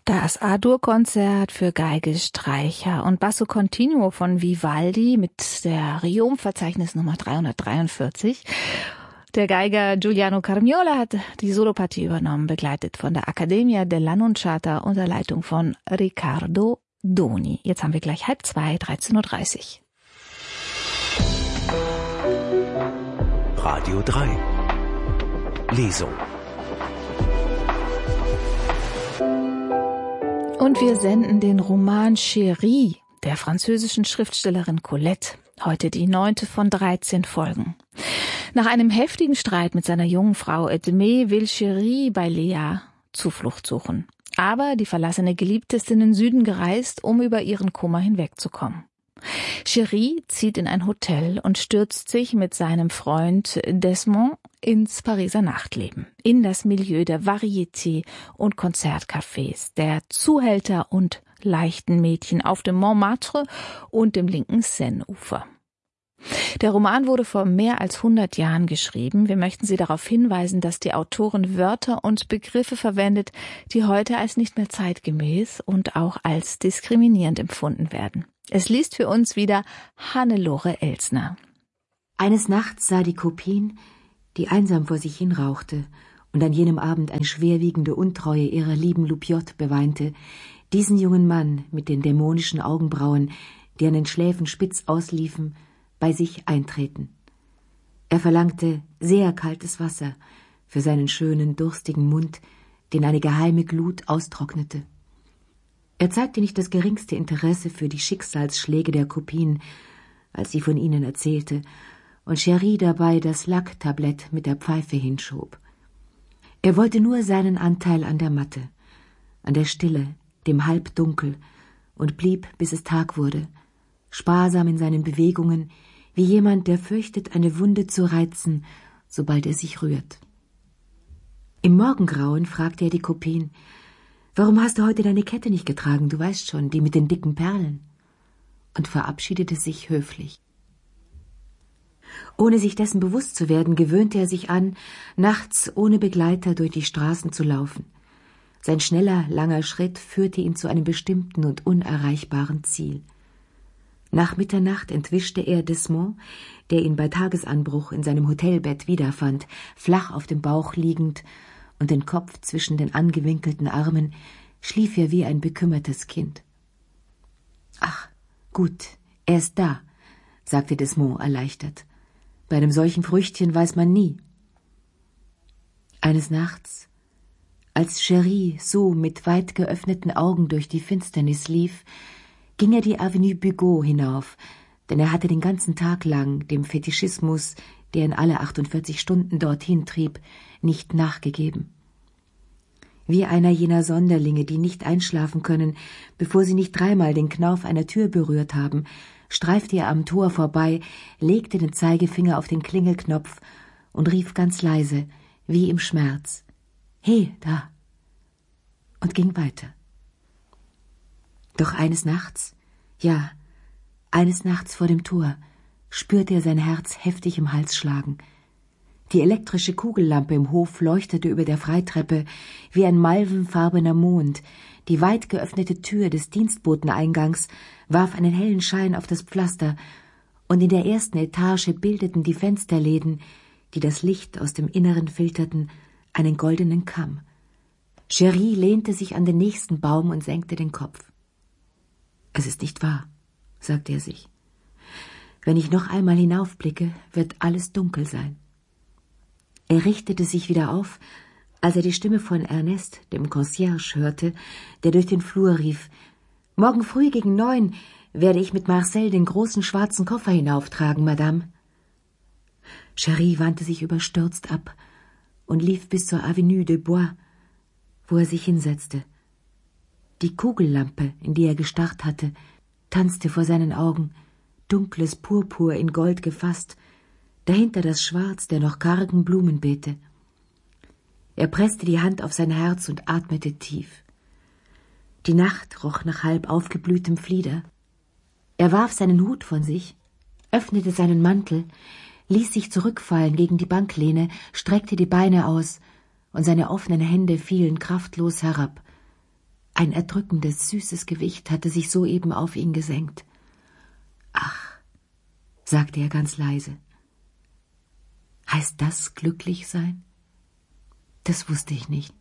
Das A-Dur-Konzert für Geige, Streicher und Basso Continuo von Vivaldi mit der Riom-Verzeichnis Nummer 343. Der Geiger Giuliano Carmiola hat die Solopartie übernommen, begleitet von der Accademia dell'Annunciata unter Leitung von Riccardo Doni. Jetzt haben wir gleich 1:30, 13:30 Uhr. Radio 3 Lesung. Und wir senden den Roman Chérie der französischen Schriftstellerin Colette. Heute die 9. von 13 Folgen. Nach einem heftigen Streit mit seiner jungen Frau Edmé will Chérie bei Lea Zuflucht suchen. Aber die verlassene Geliebte ist in den Süden gereist, um über ihren Kummer hinwegzukommen. Chérie zieht in ein Hotel und stürzt sich mit seinem Freund Desmond ins Pariser Nachtleben, in das Milieu der Varieté und Konzertcafés, der Zuhälter und leichten Mädchen auf dem Montmartre und dem linken Seine-Ufer. Der Roman wurde vor mehr als 100 Jahren geschrieben. Wir möchten Sie darauf hinweisen, dass die Autorin Wörter und Begriffe verwendet, die heute als nicht mehr zeitgemäß und auch als diskriminierend empfunden werden. Es liest für uns wieder Hannelore Elsner. Eines Nachts sah die Copine, die einsam vor sich hin rauchte und an jenem Abend eine schwerwiegende Untreue ihrer lieben Loupiotte beweinte, diesen jungen Mann mit den dämonischen Augenbrauen, die an den Schläfen spitz ausliefen, bei sich eintreten. Er verlangte sehr kaltes Wasser für seinen schönen, durstigen Mund, den eine geheime Glut austrocknete. Er zeigte nicht das geringste Interesse für die Schicksalsschläge der Copine, als sie von ihnen erzählte, und Chérie dabei das Lacktablett mit der Pfeife hinschob. Er wollte nur seinen Anteil an der Matte, an der Stille, dem Halbdunkel, und blieb, bis es Tag wurde, sparsam in seinen Bewegungen, wie jemand, der fürchtet, eine Wunde zu reizen, sobald er sich rührt. Im Morgengrauen fragte er die Copine: »Warum hast du heute deine Kette nicht getragen, du weißt schon, die mit den dicken Perlen?« und verabschiedete sich höflich. Ohne sich dessen bewusst zu werden, gewöhnte er sich an, nachts ohne Begleiter durch die Straßen zu laufen. Sein schneller, langer Schritt führte ihn zu einem bestimmten und unerreichbaren Ziel. Nach Mitternacht entwischte er Desmond, der ihn bei Tagesanbruch in seinem Hotelbett wiederfand, flach auf dem Bauch liegend, und den Kopf zwischen den angewinkelten Armen schlief er wie ein bekümmertes Kind. »Ach, gut, er ist da«, sagte Desmond erleichtert. »Bei einem solchen Früchtchen weiß man nie.« Eines Nachts, als Chérie so mit weit geöffneten Augen durch die Finsternis lief, ging er die Avenue Bugeaud hinauf, denn er hatte den ganzen Tag lang dem Fetischismus, der ihn alle 48 Stunden dorthin trieb, nicht nachgegeben. Wie einer jener Sonderlinge, die nicht einschlafen können, bevor sie nicht dreimal den Knauf einer Tür berührt haben, streifte er am Tor vorbei, legte den Zeigefinger auf den Klingelknopf und rief ganz leise, wie im Schmerz: »He, da!« und ging weiter. Doch eines Nachts vor dem Tor, spürte er sein Herz heftig im Hals schlagen. Die elektrische Kugellampe im Hof leuchtete über der Freitreppe wie ein malvenfarbener Mond. Die weit geöffnete Tür des Dienstboteneingangs warf einen hellen Schein auf das Pflaster, und in der ersten Etage bildeten die Fensterläden, die das Licht aus dem Inneren filterten, einen goldenen Kamm. Chérie lehnte sich an den nächsten Baum und senkte den Kopf. »Es ist nicht wahr«, sagte er sich. »Wenn ich noch einmal hinaufblicke, wird alles dunkel sein.« Er richtete sich wieder auf, als er die Stimme von Ernest, dem Concierge, hörte, der durch den Flur rief: »Morgen früh gegen 9 werde ich mit Marcel den großen schwarzen Koffer hinauftragen, Madame.« Chérie wandte sich überstürzt ab und lief bis zur Avenue de Bois, wo er sich hinsetzte. Die Kugellampe, in die er gestarrt hatte, tanzte vor seinen Augen, dunkles Purpur in Gold gefasst, dahinter das Schwarz der noch kargen Blumenbeete. Er presste die Hand auf sein Herz und atmete tief. Die Nacht roch nach halb aufgeblühtem Flieder. Er warf seinen Hut von sich, öffnete seinen Mantel, ließ sich zurückfallen gegen die Banklehne, streckte die Beine aus, und seine offenen Hände fielen kraftlos herab. Ein erdrückendes, süßes Gewicht hatte sich soeben auf ihn gesenkt. »Ach«, sagte er ganz leise. »Heißt das glücklich sein? Das wusste ich nicht.«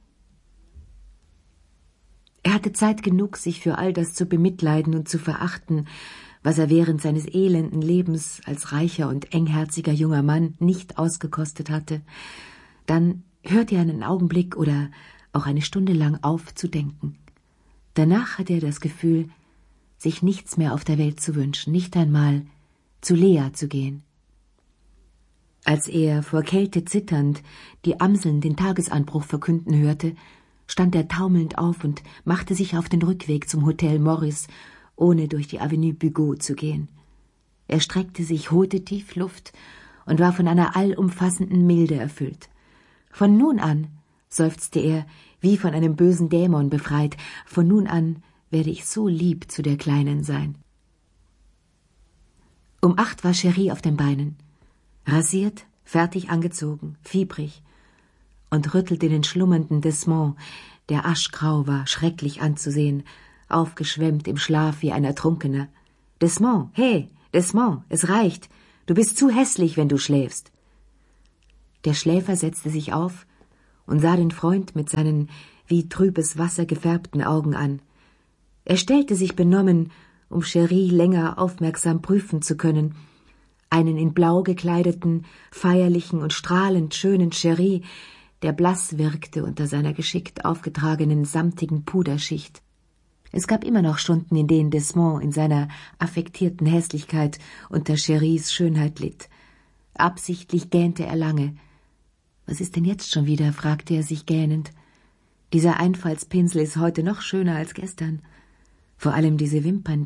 Er hatte Zeit genug, sich für all das zu bemitleiden und zu verachten, was er während seines elenden Lebens als reicher und engherziger junger Mann nicht ausgekostet hatte. Dann hörte er einen Augenblick oder auch eine Stunde lang auf zu denken. Danach hatte er das Gefühl, sich nichts mehr auf der Welt zu wünschen, nicht einmal zu Lea zu gehen. Als er vor Kälte zitternd die Amseln den Tagesanbruch verkünden hörte, stand er taumelnd auf und machte sich auf den Rückweg zum Hotel Morris, ohne durch die Avenue Bugeaud zu gehen. Er streckte sich, holte tief Luft und war von einer allumfassenden Milde erfüllt. Von nun an, seufzte er, wie von einem bösen Dämon befreit, von nun an werde ich so lieb zu der Kleinen sein. Um 8 war Cherie auf den Beinen, rasiert, fertig angezogen, fiebrig, und rüttelte den schlummernden Desmond, der aschgrau war, schrecklich anzusehen, aufgeschwemmt im Schlaf wie ein Ertrunkener. »Desmond, hey, Desmond, es reicht, du bist zu hässlich, wenn du schläfst.« Der Schläfer setzte sich auf und sah den Freund mit seinen wie trübes Wasser gefärbten Augen an. Er stellte sich benommen, um Cherie länger aufmerksam prüfen zu können, einen in Blau gekleideten, feierlichen und strahlend schönen Cherie, der blass wirkte unter seiner geschickt aufgetragenen samtigen Puderschicht. Es gab immer noch Stunden, in denen Desmond in seiner affektierten Hässlichkeit unter Cheries Schönheit litt. Absichtlich gähnte er lange. »Was ist denn jetzt schon wieder?« fragte er sich gähnend. »Dieser Einfallspinsel ist heute noch schöner als gestern. Vor allem diese Wimpern.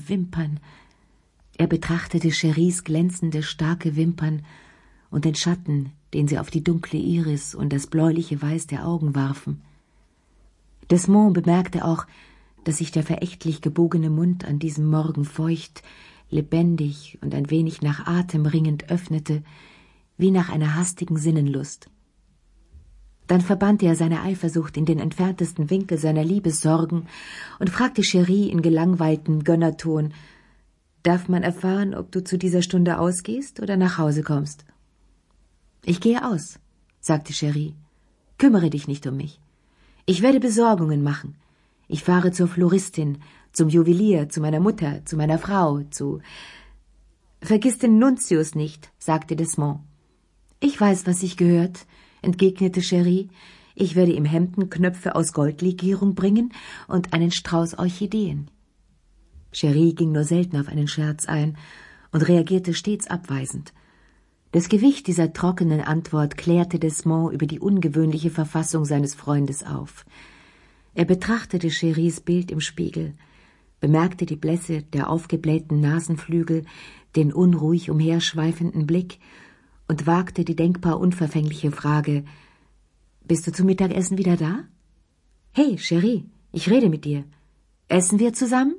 Er betrachtete Cheries glänzende, starke Wimpern und den Schatten, den sie auf die dunkle Iris und das bläuliche Weiß der Augen warfen. Desmond bemerkte auch, dass sich der verächtlich gebogene Mund an diesem Morgen feucht, lebendig und ein wenig nach Atem ringend öffnete, wie nach einer hastigen Sinnenlust. Dann verbannte er seine Eifersucht in den entferntesten Winkel seiner Liebessorgen und fragte Cherie in gelangweiltem Gönnerton: »Darf man erfahren, ob du zu dieser Stunde ausgehst oder nach Hause kommst?« »Ich gehe aus«, sagte Cherie. »Kümmere dich nicht um mich. Ich werde Besorgungen machen. Ich fahre zur Floristin, zum Juwelier, zu meiner Mutter, zu meiner Frau, zu...« »Vergiss den Nuntius nicht«, sagte Desmond. »Ich weiß, was sich gehört«, entgegnete Cherie. »Ich werde ihm Hemdenknöpfe aus Goldlegierung bringen und einen Strauß Orchideen.« Cherie ging nur selten auf einen Scherz ein und reagierte stets abweisend. Das Gewicht dieser trockenen Antwort klärte Desmond über die ungewöhnliche Verfassung seines Freundes auf. Er betrachtete Cheries Bild im Spiegel, bemerkte die Blässe der aufgeblähten Nasenflügel, den unruhig umherschweifenden Blick und wagte die denkbar unverfängliche Frage: »Bist du zum Mittagessen wieder da?« »Hey, Cherie, ich rede mit dir. Essen wir zusammen?«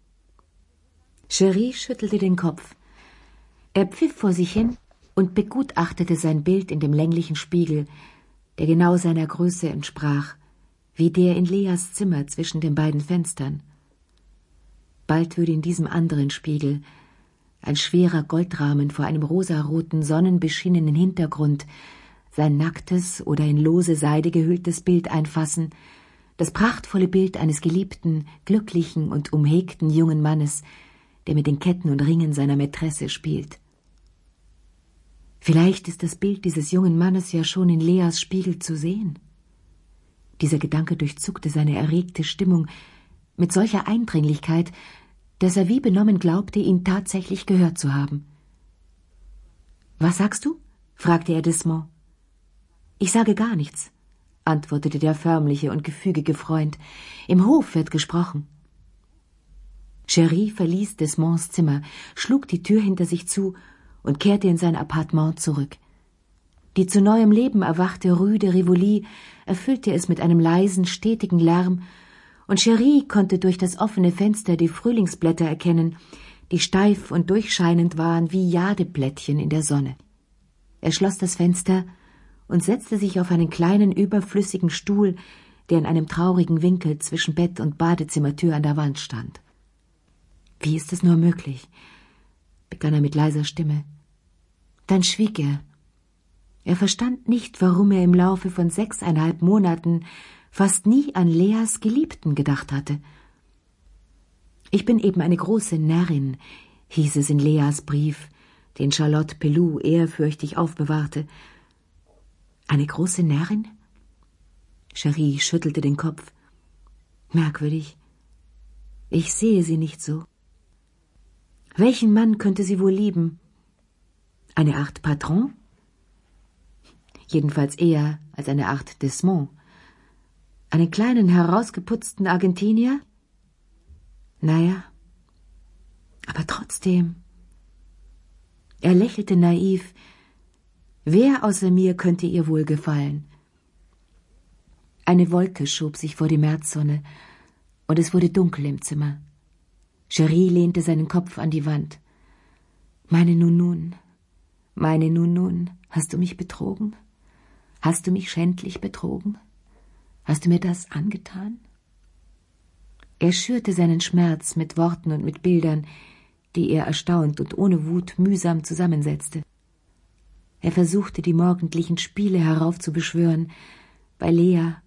Cherie schüttelte den Kopf. Er pfiff vor sich hin und begutachtete sein Bild in dem länglichen Spiegel, der genau seiner Größe entsprach, wie der in Leas Zimmer zwischen den beiden Fenstern. Bald würde in diesem anderen Spiegel ein schwerer Goldrahmen vor einem rosaroten, sonnenbeschienenen Hintergrund sein nacktes oder in lose Seide gehülltes Bild einfassen, das prachtvolle Bild eines geliebten, glücklichen und umhegten jungen Mannes, der mit den Ketten und Ringen seiner Mätresse spielt. Vielleicht ist das Bild dieses jungen Mannes ja schon in Leas Spiegel zu sehen. Dieser Gedanke durchzuckte seine erregte Stimmung mit solcher Eindringlichkeit, dass er wie benommen glaubte, ihn tatsächlich gehört zu haben. »Was sagst du?« fragte er Desmond. »Ich sage gar nichts«, antwortete der förmliche und gefügige Freund. »Im Hof wird gesprochen.« Cherie verließ Desmonds Zimmer, schlug die Tür hinter sich zu und kehrte in sein Appartement zurück. Die zu neuem Leben erwachte Rue de Rivoli erfüllte es mit einem leisen, stetigen Lärm, und Cherie konnte durch das offene Fenster die Frühlingsblätter erkennen, die steif und durchscheinend waren wie Jadeblättchen in der Sonne. Er schloss das Fenster und setzte sich auf einen kleinen, überflüssigen Stuhl, der in einem traurigen Winkel zwischen Bett und Badezimmertür an der Wand stand. »Wie ist es nur möglich?« begann er mit leiser Stimme. Dann schwieg er. Er verstand nicht, warum er im Laufe von 6,5 Monaten fast nie an Leas Geliebten gedacht hatte. »Ich bin eben eine große Närrin«, hieß es in Leas Brief, den Charlotte Pelou ehrfürchtig aufbewahrte. »Eine große Närrin?« Cherie schüttelte den Kopf. »Merkwürdig. Ich sehe sie nicht so. Welchen Mann könnte sie wohl lieben? Eine Art Patron? Jedenfalls eher als eine Art Desmond. Einen kleinen, herausgeputzten Argentinier? Naja, aber trotzdem.« Er lächelte naiv. Wer außer mir könnte ihr wohl gefallen? Eine Wolke schob sich vor die Märzsonne, und es wurde dunkel im Zimmer. Cherie lehnte seinen Kopf an die Wand. »Meine Nunun, hast du mich betrogen? Hast du mich schändlich betrogen? Hast du mir das angetan?« Er schürte seinen Schmerz mit Worten und mit Bildern, die er erstaunt und ohne Wut mühsam zusammensetzte. Er versuchte, die morgendlichen Spiele heraufzubeschwören, bei Lea,